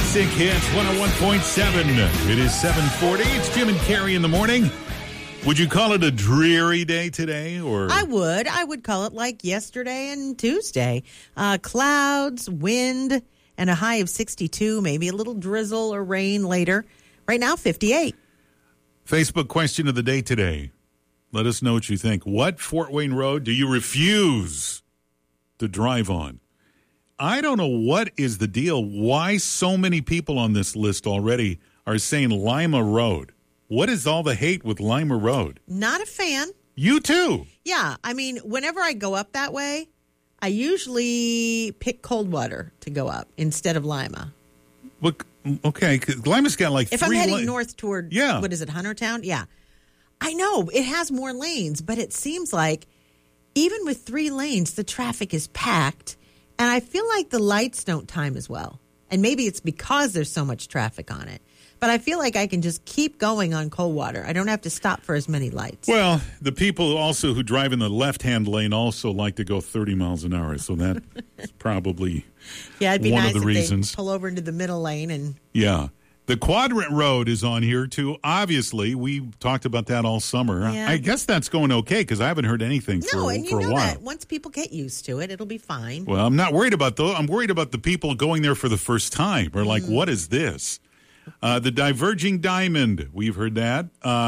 Classic Hits 101.7. It is 7:40. It's Jim and Carrie in the morning. Would you call it a dreary day today? Or I would call it like yesterday and Tuesday. Clouds, wind, and a high of 62, maybe a little drizzle or rain later. Right now, 58. Facebook question of the day today. Let us know what you think. What Fort Wayne Road do you refuse to drive on? I don't know what is the deal. Why so many people on this list already are saying Lima Road? What is all the hate with Lima Road? Not a fan. You too. Yeah. I mean, whenever I go up that way, I usually pick Coldwater to go up instead of Lima. Look, okay, 'cause Lima's got like if 3 I'm heading north toward, yeah. What is it, Huntertown? Yeah. I know, it has more lanes, but it seems like even with 3 lanes, the traffic is packed. And I feel like the lights don't time as well. And maybe it's because there's so much traffic on it. But I feel like I can just keep going on Coldwater. I don't have to stop for as many lights. Well, the people also who drive in the left-hand lane also like to go 30 miles an hour. So that's probably it'd be one nice of the if reasons. They pull over into the middle lane. And yeah. The Quadrant Road is on here, too. Obviously, we talked about that all summer. Yeah. I guess that's going okay because I haven't heard anything for a while. That once people get used to it, it'll be fine. Well, I'm not worried about those. I'm worried about the people going there for the first time. We're like, what is this? The Diverging Diamond, we've heard that.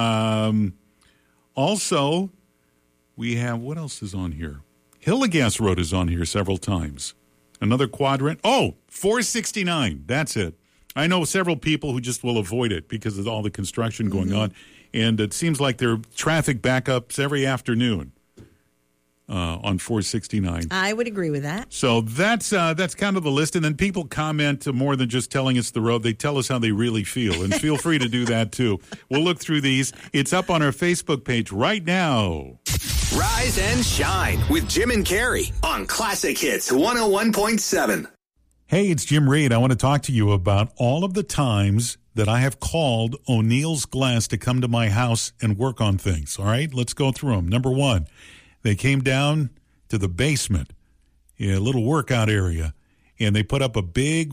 Also, we have, what else is on here? Hillegas Road is on here several times. Another quadrant. Oh, 469. That's it. I know several people who just will avoid it because of all the construction going on. And it seems like there are traffic backups every afternoon on 469. I would agree with that. So that's kind of the list. And then people comment more than just telling us the road. They tell us how they really feel. And feel free to do that, too. We'll look through these. It's up on our Facebook page right now. Rise and shine with Jim and Carrie on Classic Hits 101.7. Hey, it's Jim Reed. I want to talk to you about all of the times that I have called O'Neill's Glass to come to my house and work on things. All right, let's go through them. Number 1, they came down to the basement, a little workout area, and they put up a big